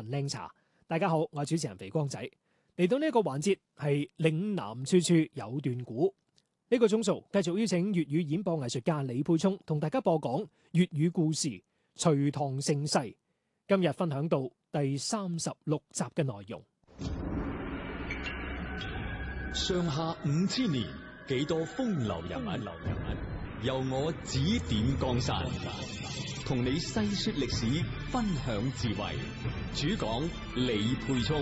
靚茶。大家好，我係主持人肥光仔。嚟到呢一個環節係嶺南處處有段古，呢個鐘數繼續邀請粵語演播藝術家李沛聰同大家播講粵語故事《隋唐盛世》。今日分享到第36集嘅內容。 上下5000年，幾多風流人物，由我指點江山，同你細說歷史，分享智慧。主講李沛聰。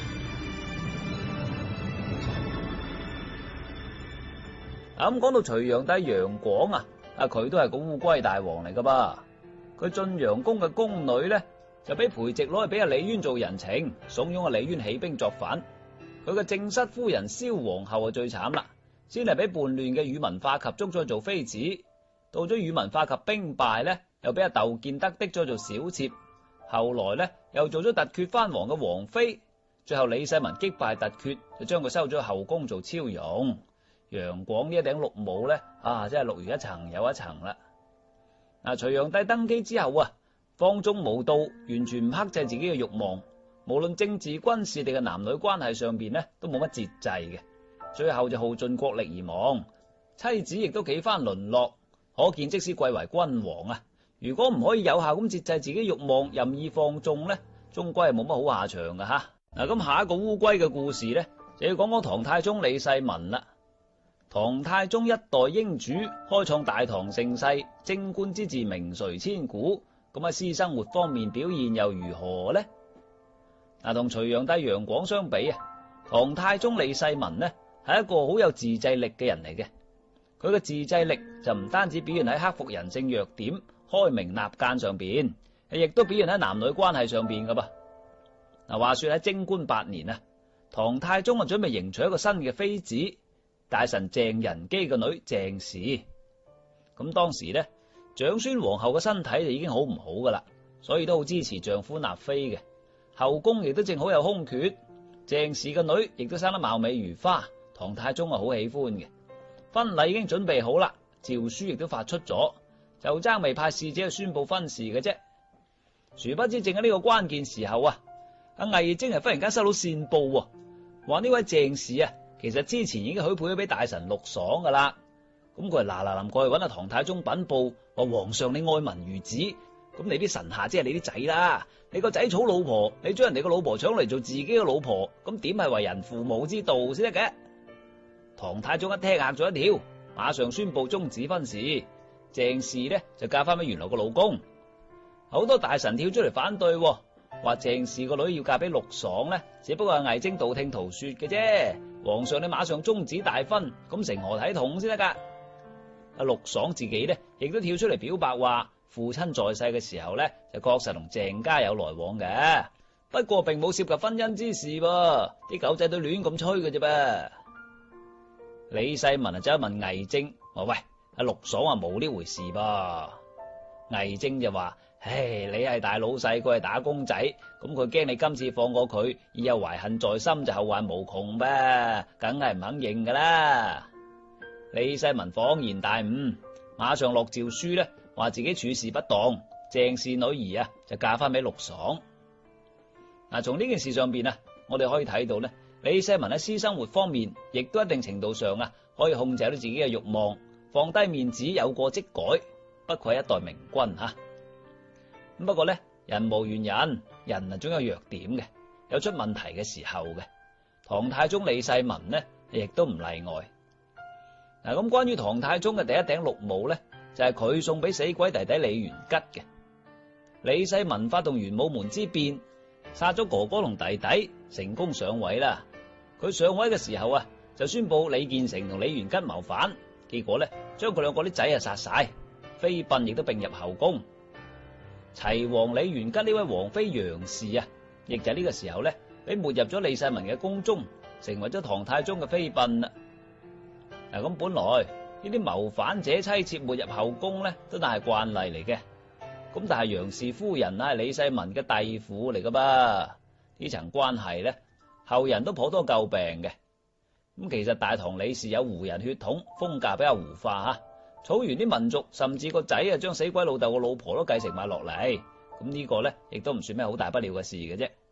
咁講到隋煬帝楊廣啊，佢都係個烏龜大王嚟噶噃。佢晉陽宮嘅宮女咧，就俾裴寂攞去俾阿李淵做人情，慫恿阿李淵起兵作反。佢嘅正室夫人蕭皇后啊最慘啦，先係俾叛亂嘅宇文化及捉咗去做妃子，到咗宇文化及兵敗咧，又俾阿竇建德的咗做小妾，後來咧又做咗突厥藩王嘅王妃，最後李世民擊敗突厥，就將佢收咗去後宮做超容。楊廣呢一頂綠帽咧，真係綠如一層又一層啦。隋煬帝登基之後啊，放縱無度，完全唔克制自己嘅慾望。無論政治、軍事定係男女關係上邊咧，都冇乜節制嘅。最後就耗盡國力而亡，妻子亦都幾番淪落。可見即使貴為君王啊，如果唔可以有效咁節制自己慾望，任意放縱咧，終歸係冇乜好下場噶吓。咁下一個烏龜嘅故事咧，就要講講唐太宗李世民啦。唐太宗一代英主，開創大唐盛世，貞觀之治名垂千古。咁喺私生活方面表現又如何呢？同隋煬帝楊廣相比啊，唐太宗李世民呢係一個好有自制力嘅人嚟嘅。佢嘅自制力就唔單止表現喺克服人性弱點、開明納諫上邊，亦都表現喺男女關係上邊噶噃。話說喺貞觀8年啊，唐太宗準備迎娶一個新嘅妃子，大臣鄭仁基嘅女鄭氏。咁當時呢，長孫皇后嘅身體就已經好唔好噶啦，所以都好支持丈夫納妃嘅。後宮亦都正好有空缺，鄭氏嘅女亦都生得貌美如花，唐太宗好喜歡嘅。婚禮已經準備好啦，詔書亦都發出咗，就爭未派使者去宣布婚事嘅啫。殊不知正喺呢個關鍵時候啊，阿魏徵忽然間收到線報，話呢位鄭氏啊，其實之前已經許配咗俾大臣陸爽噶啦。咁佢係嗱臨過去搵阿唐太宗稟報，話皇上你愛民如子，咁你啲臣下即係你啲仔啦，你個仔娶老婆，你將人哋個老婆搶嚟做自己嘅老婆，咁點係為人父母之道先得嘅？唐太宗一聽嚇咗一跳，馬上宣布終止婚事，鄭氏呢就嫁翻俾原來個老公。好多大臣跳出嚟反對，話鄭氏個女要嫁俾陸爽呢，只不過係魏徵道聽途說嘅啫。皇上你馬上終止大婚，咁成何體統先得噶？阿陸爽自己呢亦都跳出嚟表白話，父親在世嘅時候呢，就確實同鄭家有來往嘅，不過並冇涉及婚姻之事噃，啲狗仔都亂咁吹嘅啫噃。李世民就問魏徵話：喂，阿陸爽話冇呢回事噃。魏徵就話：唉，你係大老細，佢係打工仔，咁佢驚你今次放過佢，以後懷恨在心就後患無窮噃，梗係唔肯認噶啦。李世民恍然大悟，馬上落詔書咧，話自己處事不當，鄭氏女兒啊就嫁翻俾陸爽。從呢件事上邊啊，我哋可以睇到咧，李世民喺私生活方面，亦都一定程度上啊可以控制到自己嘅慾望，放低面子，有過即改，不愧一代明君吓。不過咧，人無完人，人總有弱點嘅，有出問題嘅時候嘅。唐太宗李世民呢，亦都唔例外。咁關於唐太宗嘅第一頂綠帽咧，就係佢送俾死鬼弟弟李元吉嘅。李世民發動玄武門之變，殺咗哥哥同弟弟，成功上位啦。佢上位嘅時候啊，就宣布李建成同李元吉謀反，結果咧將佢兩個啲仔殺晒，妃嬪亦都併入後宮。齊王李元吉呢位王妃楊氏啊，亦就係呢個時候咧，俾沒入咗李世民嘅宮中，成為咗唐太宗嘅妃嬪啦。咁本來呢啲謀反者妻妾沒入後宮咧，都係慣例嚟嘅。咁但係楊氏夫人係李世民嘅弟婦嚟噶噃，呢層關係咧，後人都頗多詬病嘅。咁其實大唐李氏有胡人血統，風格比較胡化吓。草原啲民族甚至個仔啊，將死鬼老豆個老婆都繼承埋落嚟，咁呢個咧亦都唔算咩好大不了嘅事嘅啫。